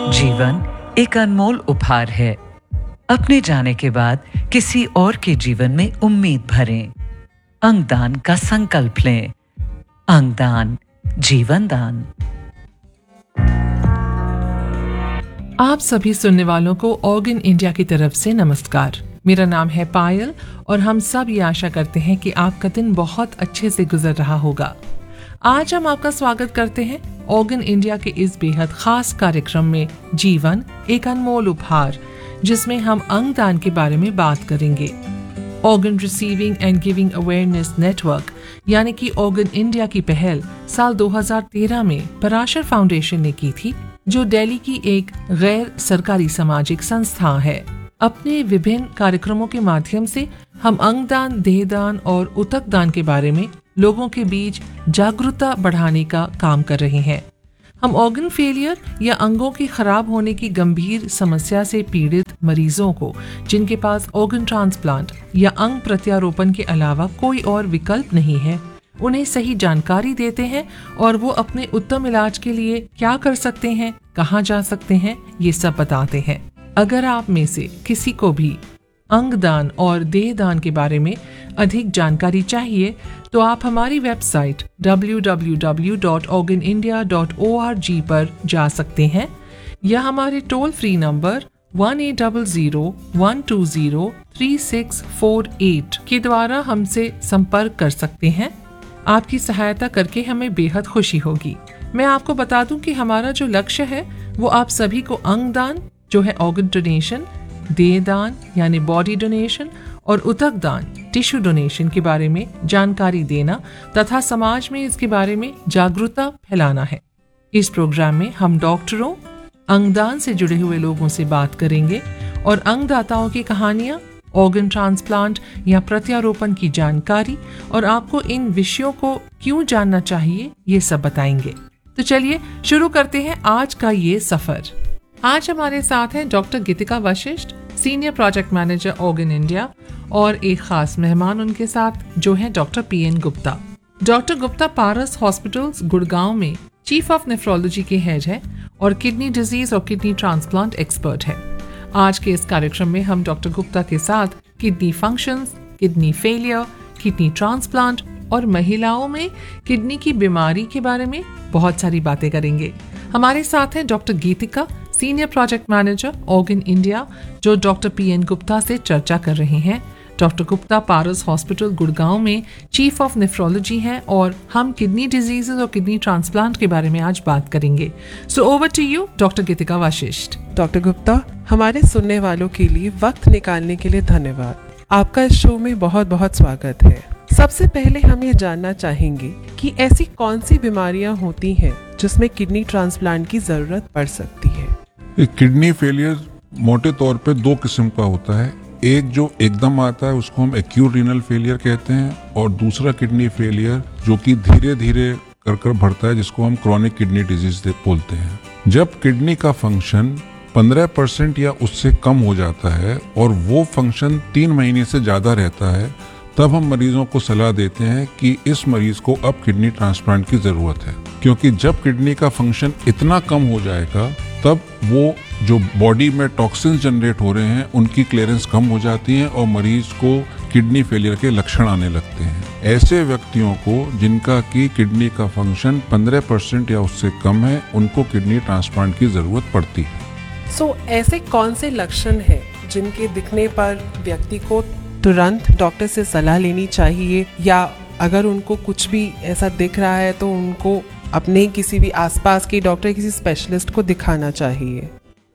जीवन एक अनमोल उपहार है। अपने जाने के बाद किसी और के जीवन में उम्मीद भरें। अंगदान का संकल्प लें। अंगदान, जीवन दान। आप सभी सुनने वालों को ऑर्गन इंडिया की तरफ से नमस्कार। मेरा नाम है पायल और हम सब ये आशा करते हैं कि आपका दिन बहुत अच्छे से गुजर रहा होगा। आज हम आपका स्वागत करते हैं ऑर्गन इंडिया के इस बेहद खास कार्यक्रम में जीवन एक अनमोल उपहार, जिसमें हम अंगदान के बारे में बात करेंगे। Organ receiving end giving awareness network यानी कि ऑर्गन इंडिया की पहल साल 2013 में पराशर फाउंडेशन ने की थी, जो दिल्ली की एक गैर सरकारी सामाजिक संस्था है। अपने विभिन्न कार्यक्रमों के माध्यम से हम अंगदान, देहदान और उतक दान के बारे में लोगों के बीच जागरूकता बढ़ाने का काम कर रहे हैं। हम ऑर्गन फेलियर या अंगों के खराब होने की गंभीर समस्या से पीड़ित मरीजों को, जिनके पास ऑर्गन ट्रांसप्लांट या अंग प्रत्यारोपण के अलावा कोई और विकल्प नहीं है, उन्हें सही जानकारी देते हैं और वो अपने उत्तम इलाज के लिए क्या कर सकते हैं, कहाँ जा सकते हैं, ये सब बताते हैं। अगर आप में से किसी को भी अंगदान और देहदान के बारे में अधिक जानकारी चाहिए तो आप हमारी वेबसाइट www.organindia.org पर जा सकते हैं या हमारे टोल फ्री नंबर 1800-120-3648 के द्वारा हमसे संपर्क कर सकते हैं। आपकी सहायता करके हमें बेहद खुशी होगी। मैं आपको बता दूं कि हमारा जो लक्ष्य है वो आप सभी को अंगदान, जो है ऑर्गन डोनेशन, देहदान यानी बॉडी डोनेशन और उतक दान, टिश्यू डोनेशन के बारे में जानकारी देना तथा समाज में इसके बारे में जागरूकता फैलाना है। इस प्रोग्राम में हम डॉक्टरों, अंगदान से जुड़े हुए लोगों से बात करेंगे और अंगदाताओं की कहानियां, ऑर्गन ट्रांसप्लांट या प्रत्यारोपण की जानकारी और आपको इन विषयों को क्यों जानना चाहिए, ये सब बताएंगे। तो चलिए शुरू करते हैं आज का ये सफर। आज हमारे साथ हैं डॉक्टर गीतिका Vashishtha, senior project manager organ India, और एक खास मेहमान उनके साथ जो हैं doctor PN Gupta. Doctor Gupta पारस हॉस्पिटल्स गुड़गांव में चीफ ऑफ नेफ्रोलॉजी के हेड है और किडनी डिजीज और किडनी ट्रांसप्लांट एक्सपर्ट है। आज के इस कार्यक्रम में हम डॉक्टर गुप्ता के साथ kidney functions, kidney failure, kidney transplant और महिलाओं में किडनी की बीमारी के बारे में बहुत सारी बातें करेंगे। हमारे साथ हैं डॉक्टर गीतिका, senior project manager organ India, जो डॉक्टर पीएन गुप्ता से चर्चा कर रहे हैं। डॉक्टर गुप्ता पारस हॉस्पिटल गुड़गांव में चीफ ऑफ नेफ्रोलॉजी हैं और हम किडनी डिजीजेस और किडनी ट्रांसप्लांट के बारे में आज बात करेंगे। So over to you doctor Geetika Vashishtha. Doctor Gupta, हमारे सुनने वालों के लिए वक्त निकालने के लिए धन्यवाद। आपका इस शो में बहुत बहुत स्वागत है। सबसे पहले हम ये जानना चाहेंगे कि ऐसी कौन सी बीमारियां होती हैं जिसमें किडनी ट्रांसप्लांट की जरूरत पड़ सकती है। किडनी फेलियर मोटे तौर पे दो किस्म का होता है। एक जो एकदम आता है उसको हम एक्यूट रीनल फेलियर कहते हैं, और दूसरा किडनी फेलियर जो कि धीरे धीरे कर बढ़ता है, जिसको हम क्रॉनिक किडनी डिजीज बोलते हैं। जब किडनी का फंक्शन 15% या उससे कम हो जाता है और वो फंक्शन 3 महीने से ज्यादा रहता है, तब हम मरीजों को सलाह देते हैं कि इस मरीज को अब किडनी ट्रांसप्लांट की जरूरत है। क्योंकि जब किडनी का फंक्शन इतना कम हो जाएगा तब वो जो बॉडी में टॉक्सिन्स जनरेट हो रहे हैं उनकी क्लियरेंस कम हो जाती है और मरीज को किडनी फेलियर के लक्षण आने लगते हैं। ऐसे व्यक्तियों को जिनका की किडनी का फंक्शन 15% या उससे कम है, उनको किडनी ट्रांसप्लांट की जरूरत पड़ती है। ऐसे कौन से लक्षण हैं जिनके दिखने पर व्यक्ति को तुरंत डॉक्टर से सलाह लेनी चाहिए, या अगर उनको कुछ भी ऐसा दिख रहा है तो उनको अपने किसी भी आसपास के डॉक्टर, किसी स्पेशलिस्ट को दिखाना चाहिए?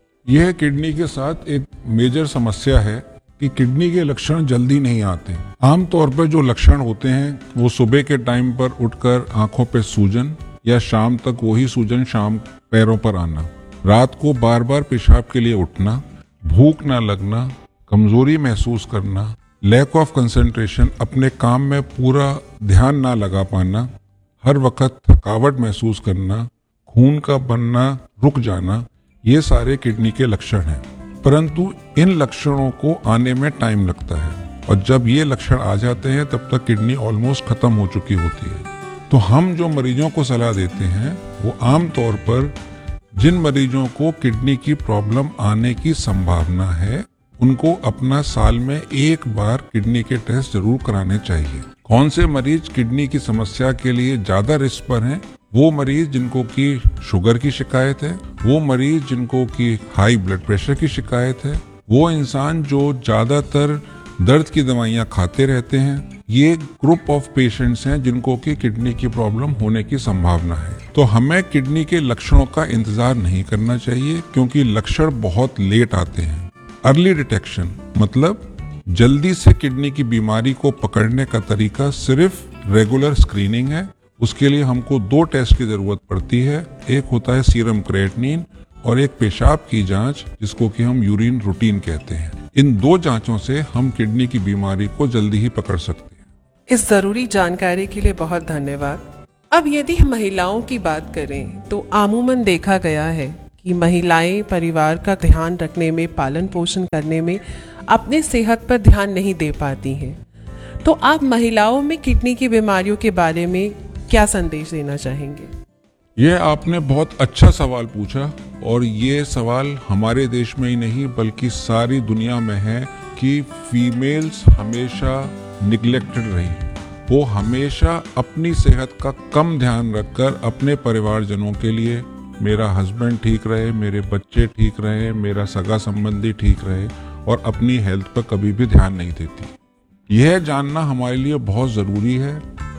यह किडनी के साथ एक मेजर समस्या है कि किडनी के लक्षण जल्दी नहीं आते। आमतौर पर जो लक्षण होते हैं वो सुबह के टाइम पर उठकर आंखों पे सूजन, या शाम तक वही सूजन, शाम पैरों पर आना, रात को बार बार पेशाब के लिए उठना, भूख ना लगना, कमजोरी महसूस करना, लैक ऑफ कंसंट्रेशन, अपने काम में पूरा ध्यान ना लगा पाना, हर वक्त थकावट महसूस करना, खून का बनना रुक जाना, ये सारे किडनी के लक्षण हैं। परंतु इन लक्षणों को आने में टाइम लगता है और जब ये लक्षण आ जाते हैं तब तक किडनी ऑलमोस्ट खत्म हो चुकी होती है। तो हम जो मरीजों को सलाह देते हैं वो आम तौर पर जिन मरीजों को किडनी की प्रॉब्लम आने की संभावना है उनको अपना साल में एक बार किडनी के टेस्ट जरूर कराने चाहिए। कौन से मरीज किडनी की समस्या के लिए ज्यादा रिस्क पर हैं? वो मरीज जिनको की शुगर की शिकायत है, वो मरीज जिनको की हाई ब्लड प्रेशर की शिकायत है, वो इंसान जो ज्यादातर दर्द की दवाइयां खाते रहते हैं। ये ग्रुप ऑफ पेशेंट्स हैं जिनको की किडनी की प्रॉब्लम होने की संभावना है। तो हमें किडनी के लक्षणों का इंतजार नहीं करना चाहिए, क्योंकि लक्षण बहुत लेट आते हैं। अर्ली डिटेक्शन मतलब जल्दी से किडनी की बीमारी को पकड़ने का तरीका सिर्फ रेगुलर स्क्रीनिंग है। उसके लिए हमको 2 टेस्ट की जरूरत पड़ती है। एक होता है सीरम क्रिएटिनिन और एक पेशाब की जांच जिसको कि हम यूरिन रूटीन कहते हैं। इन 2 जांचों से हम किडनी की बीमारी को जल्दी ही पकड़ सकते हैं। इस जरूरी जानकारी के लिए बहुत धन्यवाद। अब यदि हम महिलाओं की बात करें तो अमूमन देखा गया है कि महिलाएं परिवार का ध्यान रखने में, पालन पोषण करने में अपने सेहत पर ध्यान नहीं दे पाती हैं। तो आप महिलाओं में किडनी की बीमारियों के बारे में क्या संदेश देना चाहेंगे? यह आपने बहुत अच्छा सवाल पूछा, और ये सवाल हमारे देश में ही नहीं बल्कि सारी दुनिया में है कि फीमेल्स हमेशा निग्लेक्टेड रही। वो हमेशा अपनी सेहत का कम ध्यान रखकर अपने परिवारजनों के लिए, मेरा हस्बैंड ठीक रहे, मेरे बच्चे ठीक रहे, मेरा सगा संबंधी ठीक रहे, और अपनी हेल्थ पर कभी भी ध्यान नहीं देती। यह जानना हमारे लिए बहुत ज़रूरी है।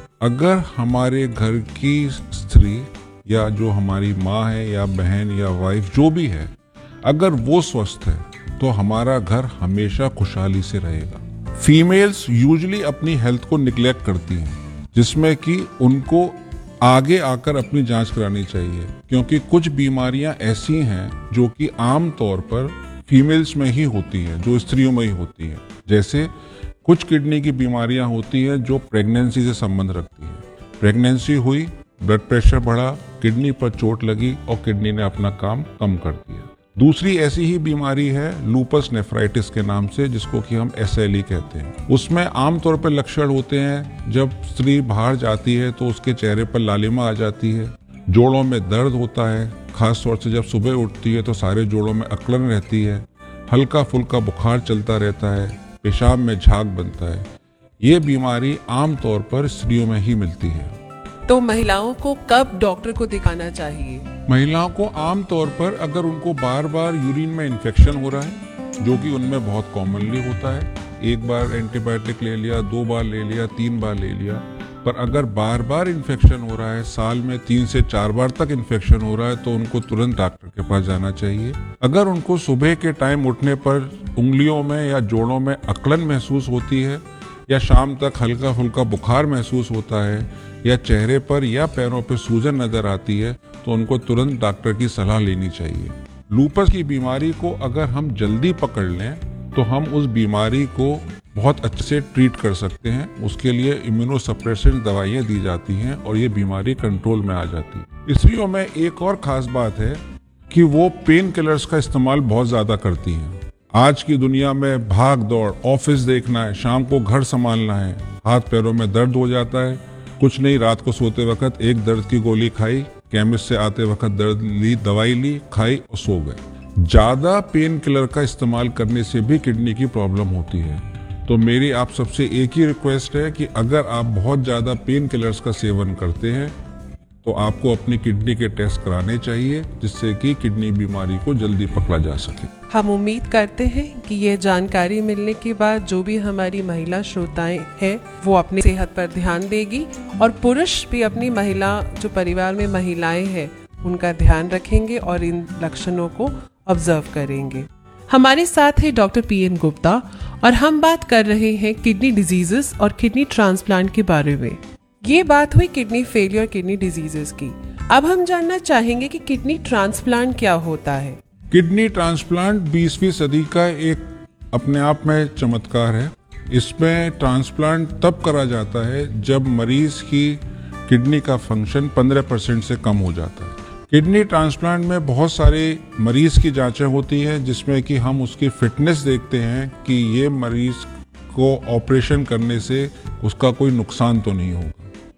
अगर हमारे घर की स्त्री या जो हमारी माँ है या बहन या वाइफ जो भी है, अगर वो स्वस्थ है तो हमारा घर हमेशा खुशहाली से रहेगा। फीमेल्स यूजुअली अपनी हेल्थ को निग्लेक्ट करती हैं, जिसमें कि उनको आगे आकर अपनी जांच करानी चाहिए, क्योंकि कुछ बीमारियां ऐसी हैं जो कि आम तौर पर फीमेल्स में ही होती हैं, जो स्त्रियों में ही होती हैं। जैसे कुछ किडनी की बीमारियां होती हैं जो प्रेगनेंसी से संबंध रखती हैं। प्रेगनेंसी हुई, ब्लड प्रेशर बढ़ा, किडनी पर चोट लगी और किडनी ने अपना काम कम कर दिया। दूसरी ऐसी ही बीमारी है लूपस नेफ्राइटिस के नाम से, जिसको कि हम SLE कहते हैं। उसमें आमतौर पर लक्षण होते हैं, जब स्त्री बाहर जाती है तो उसके चेहरे पर लालिमा आ जाती है, जोड़ों में दर्द होता है, खास तौर से जब सुबह उठती है तो सारे जोड़ों में अकड़न रहती है, हल्का फुल्का बुखार चलता रहता है, पेशाब में झाग बनता है। ये बीमारी आमतौर पर स्त्रियों में ही मिलती है। तो महिलाओं को कब डॉक्टर को दिखाना चाहिए? महिलाओं को आमतौर पर अगर उनको बार बार यूरिन में इन्फेक्शन हो रहा है, जो कि उनमें बहुत कॉमनली होता है, एक बार एंटीबायोटिक ले लिया, 2 बार ले लिया, 3 बार ले लिया, पर अगर बार बार इन्फेक्शन हो रहा है, साल में 3 से 4 बार तक इन्फेक्शन हो रहा है, तो उनको तुरंत डॉक्टर के पास जाना चाहिए। अगर उनको सुबह के टाइम उठने पर उंगलियों में या जोड़ों में अकड़न महसूस होती है, या शाम तक हल्का फुल्का बुखार महसूस होता है, या चेहरे पर या पैरों पर सूजन नजर आती है, तो उनको तुरंत डॉक्टर की सलाह लेनी चाहिए। लूपस की बीमारी को अगर हम जल्दी पकड़ लें तो हम उस बीमारी को बहुत अच्छे से ट्रीट कर सकते हैं। उसके लिए इम्यूनोसप्रेसेंट दवाइयाँ दी जाती हैं और ये बीमारी कंट्रोल में आ जाती है। स्त्रियों में एक और खास बात है कि वो पेन किलर्स का इस्तेमाल बहुत ज़्यादा करती हैं। आज की दुनिया में भाग दौड़, ऑफिस देखना है, शाम को घर संभालना है, हाथ पैरों में दर्द हो जाता है, कुछ नहीं, रात को सोते वक्त एक दर्द की गोली खाई, केमिस्ट से आते वक्त दर्द ली, दवाई ली, खाई और सो गए। ज्यादा पेन किलर का इस्तेमाल करने से भी किडनी की प्रॉब्लम होती है। तो मेरी आप सबसे एक ही रिक्वेस्ट है कि अगर आप बहुत ज्यादा पेन किलर्स का सेवन करते हैं तो आपको अपनी किडनी के टेस्ट कराने चाहिए, जिससे कि किडनी बीमारी को जल्दी पकड़ा जा सके। हम उम्मीद करते हैं कि ये जानकारी मिलने के बाद जो भी हमारी महिला श्रोताएं हैं वो अपनी सेहत पर ध्यान देगी, और पुरुष भी अपनी महिला, जो परिवार में महिलाएं हैं, उनका ध्यान रखेंगे और इन लक्षणों को ऑब्जर्व करेंगे। हमारे साथ है डॉक्टर PN गुप्ता, और हम बात कर रहे हैं किडनी डिजीजेस और किडनी ट्रांसप्लांट के बारे में। ये बात हुई किडनी फेलियर, किडनी डिजीजेस की। अब हम जानना चाहेंगे कि किडनी ट्रांसप्लांट क्या होता है। किडनी ट्रांसप्लांट 20वीं सदी का एक अपने आप में चमत्कार है। इसमें ट्रांसप्लांट तब करा जाता है जब मरीज की किडनी का फंक्शन 15% से कम हो जाता है। किडनी ट्रांसप्लांट में बहुत सारे मरीज की जांचें होती हैं, जिसमें कि हम उसकी फिटनेस देखते हैं कि ये मरीज को ऑपरेशन करने से उसका कोई नुकसान तो नहीं होगा।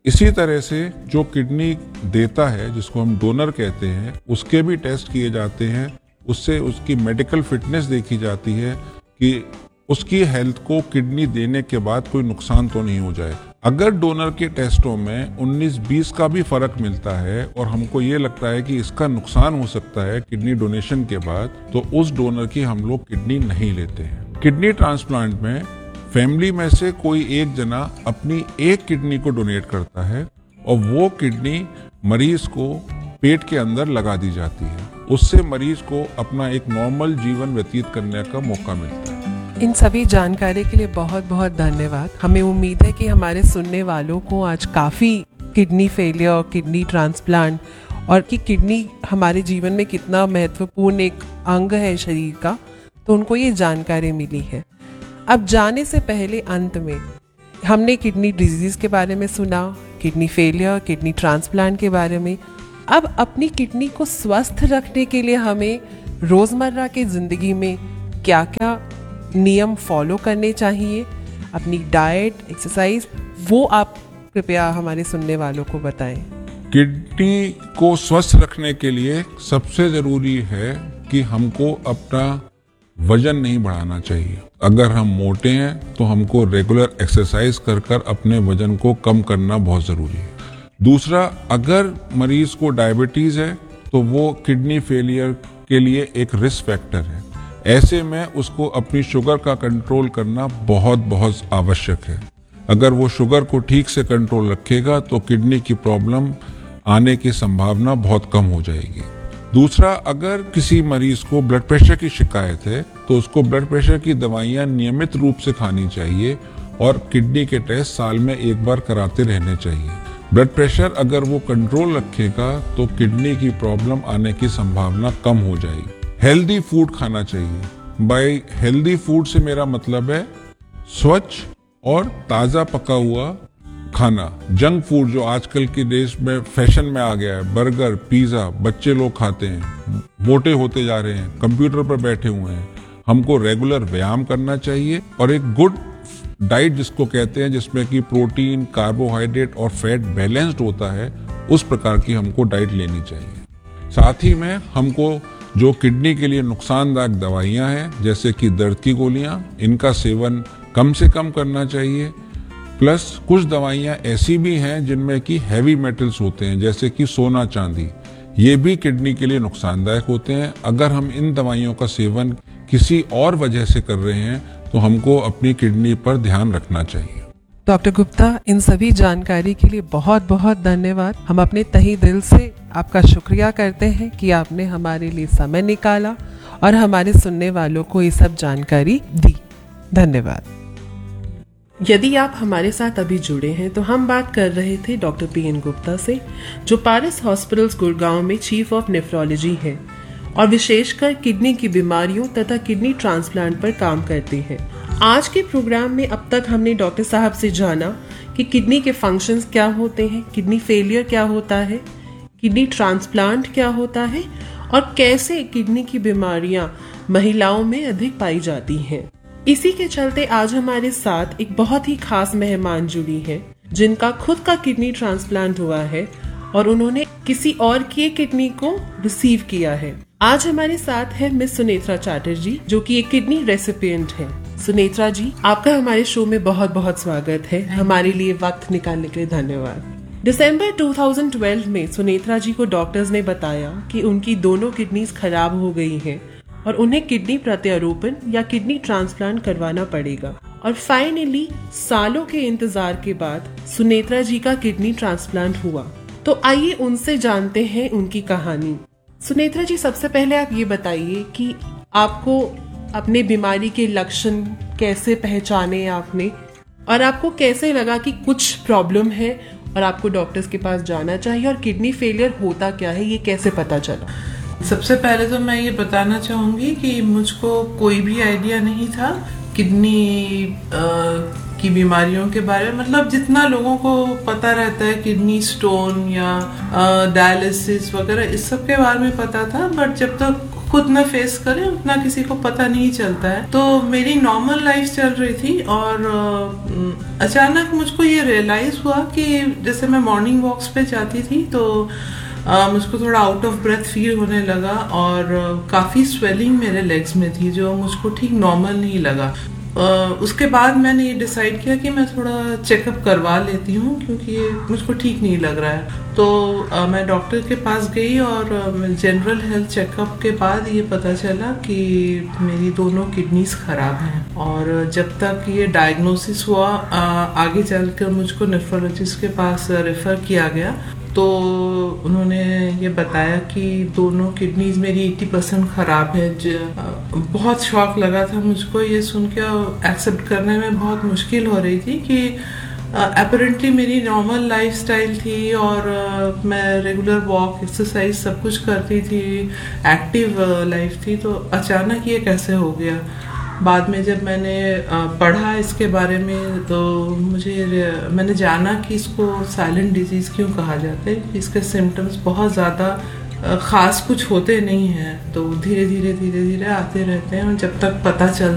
इसी तरह से जो किडनी देता है, जिसको हम डोनर कहते हैं, उसके भी टेस्ट किए जाते हैं। उससे उसकी मेडिकल फिटनेस देखी जाती है कि उसकी हेल्थ को किडनी देने के बाद कोई नुकसान तो नहीं हो जाए। अगर डोनर के टेस्टों में 19-20 का भी फर्क मिलता है और हमको ये लगता है कि इसका नुकसान हो सकता है किडनी डोनेशन के बाद, तो उस डोनर की हम लोग किडनी नहीं लेते हैं। किडनी ट्रांसप्लांट में फैमिली में से कोई एक जना अपनी एक किडनी को डोनेट करता है और वो किडनी मरीज को पेट के अंदर लगा दी जाती है। उससे मरीज को अपना एक नॉर्मल जीवन व्यतीत करने का मौका मिलता है। इन सभी जानकारी के लिए बहुत बहुत धन्यवाद। हमें उम्मीद है कि हमारे सुनने वालों को आज काफ़ी किडनी फेलियर, किडनी ट्रांसप्लांट और कि किडनी हमारे जीवन में कितना महत्वपूर्ण एक अंग है शरीर का, तो उनको ये जानकारी मिली है। अब जाने से पहले अंत में हमने किडनी डिजीज के बारे में सुना, किडनी फेलियर, किडनी ट्रांसप्लांट के बारे में। अब अपनी किडनी को स्वस्थ रखने के लिए हमें रोज़मर्रा की ज़िंदगी में क्या क्या नियम फॉलो करने चाहिए, अपनी डाइट, एक्सरसाइज, वो आप कृपया हमारे सुनने वालों को बताएं। किडनी को स्वस्थ रखने के लिए सबसे जरूरी है कि हमको अपना वजन नहीं बढ़ाना चाहिए। अगर हम मोटे हैं तो हमको रेगुलर एक्सरसाइज कर कर अपने वजन को कम करना बहुत जरूरी है। दूसरा, अगर मरीज को डायबिटीज है तो वो किडनी फेलियर के लिए एक रिस्क फैक्टर है। ऐसे में उसको अपनी शुगर का कंट्रोल करना बहुत बहुत आवश्यक है। अगर वो शुगर को ठीक से कंट्रोल रखेगा तो किडनी की प्रॉब्लम आने की संभावना बहुत कम हो जाएगी। दूसरा, अगर किसी मरीज को ब्लड प्रेशर की शिकायत है तो उसको ब्लड प्रेशर की दवाइयाँ नियमित रूप से खानी चाहिए और किडनी के टेस्ट साल में एक बार कराते रहने चाहिए। ब्लड प्रेशर अगर वो कंट्रोल रखेगा तो किडनी की प्रॉब्लम आने की संभावना कम हो जाएगी। हेल्दी फूड खाना चाहिए। बाय हेल्दी फूड से मेरा मतलब है स्वच्छ और ताज़ा पका हुआ खाना। जंक फूड जो आजकल के देश में फैशन में आ गया है, बर्गर, पिज़्ज़ा बच्चे लोग खाते हैं, मोटे होते जा रहे हैं, कंप्यूटर पर बैठे हुए हैं। हमको रेगुलर व्यायाम करना चाहिए और एक गुड डाइट जिसको कहते हैं, जिसमें कि प्रोटीन, कार्बोहाइड्रेट और फैट बैलेंस्ड होता है, उस प्रकार की हमको डाइट लेनी चाहिए। साथ ही में हमको जो किडनी के लिए नुकसानदायक दवाइयां हैं, जैसे कि दर्द की गोलियां, इनका सेवन कम से कम करना चाहिए। प्लस कुछ दवाइयां ऐसी भी हैं जिनमें कि हैवी मेटल्स होते हैं, जैसे कि सोना, चांदी, ये भी किडनी के लिए नुकसानदायक होते हैं। अगर हम इन दवाइयों का सेवन किसी और वजह से कर रहे हैं तो हमको अपनी किडनी पर ध्यान रखना चाहिए। डॉक्टर गुप्ता, इन सभी जानकारी के लिए बहुत बहुत धन्यवाद। हम अपने तहे दिल से आपका शुक्रिया करते हैं कि आपने हमारे लिए समय निकाला और हमारे सुनने वालों को ये सब जानकारी दी। धन्यवाद। यदि आप हमारे साथ अभी जुड़े हैं तो हम बात कर रहे थे डॉक्टर PN गुप्ता से, जो पारस हॉस्पिटल्स गुड़गांव में चीफ ऑफ नेफ्रोलॉजी हैं और विशेषकर किडनी की बीमारियों तथा किडनी ट्रांसप्लांट पर काम करते हैं। आज के प्रोग्राम में अब तक हमने डॉक्टर साहब से जाना कि किडनी के फंक्शंस क्या होते हैं, किडनी फेलियर क्या होता है, किडनी ट्रांसप्लांट क्या होता है और कैसे किडनी की बीमारियां महिलाओं में अधिक पाई जाती हैं। इसी के चलते आज हमारे साथ एक बहुत ही खास मेहमान जुड़ी है, जिनका खुद का किडनी ट्रांसप्लांट हुआ है और उन्होंने किसी और की किडनी को रिसीव किया है। आज हमारे साथ है मिस सुनेत्रा चैटर्जी, जो कि एक किडनी रेसिपिएंट है। सुनेत्रा जी, आपका हमारे शो में बहुत बहुत स्वागत है। हमारे लिए वक्त निकालने के लिए धन्यवाद। दिसंबर 2012 में सुनेत्रा जी को डॉक्टर्स ने बताया कि उनकी दोनों किडनीज खराब हो गई हैं और उन्हें किडनी प्रत्यारोपण या किडनी ट्रांसप्लांट करवाना पड़ेगा। और फाइनली सालों के इंतजार के बाद सुनेत्रा जी का किडनी ट्रांसप्लांट हुआ। तो आइए उनसे जानते हैं उनकी कहानी। सुनेत्रा जी, सबसे पहले आप ये बताइए कि आपको अपने बीमारी के लक्षण कैसे पहचाने आपने और आपको कैसे लगा कि कुछ प्रॉब्लम है और आपको डॉक्टर्स के पास जाना चाहिए, और किडनी फेलियर होता क्या है ये कैसे पता चला? सबसे पहले तो मैं ये बताना चाहूंगी कि मुझको कोई भी आइडिया नहीं था किडनी की बीमारियों के बारे में। मतलब जितना लोगों को पता रहता है किडनी स्टोन या डायलिसिस वगैरह, इस सब के बारे में पता था, बट जब तक खुद ना फेस करें उतना किसी को पता नहीं चलता है। तो मेरी नॉर्मल लाइफ चल रही थी और अचानक मुझको ये रियलाइज हुआ कि जैसे मैं मॉर्निंग वॉक्स पे जाती थी तो मुझको थोड़ा आउट ऑफ ब्रेथ फील होने लगा और काफ़ी स्वेलिंग मेरे लेग्स में थी जो मुझको ठीक नॉर्मल नहीं लगा। उसके बाद मैंने ये डिसाइड किया कि मैं थोड़ा चेकअप करवा लेती हूँ क्योंकि ये मुझको ठीक नहीं लग रहा है। तो मैं डॉक्टर के पास गई और जनरल हेल्थ चेकअप के बाद ये पता चला कि मेरी दोनों किडनीज खराब हैं और जब तक ये डायग्नोसिस हुआ आगे चलकर मुझको नेफ्रोलॉजिस्ट के पास रेफ़र किया गया तो उन्होंने ये बताया कि दोनों किडनीज मेरी 80% ख़राब है। बहुत शॉक लगा था मुझको ये सुन के, एक्सेप्ट करने में बहुत मुश्किल हो रही थी कि अपरेंटली मेरी नॉर्मल लाइफस्टाइल थी और मैं रेगुलर वॉक एक्सरसाइज सब कुछ करती थी, एक्टिव लाइफ थी, तो अचानक ये कैसे हो गया। बाद में जब मैंने पढ़ा इसके बारे में तो मैंने जाना कि इसको साइलेंट डिजीज़ क्यों कहा जाता है। इसके सिम्टम्स बहुत ज़्यादा ख़ास कुछ होते नहीं हैं, तो धीरे धीरे आते रहते हैं और जब तक पता चल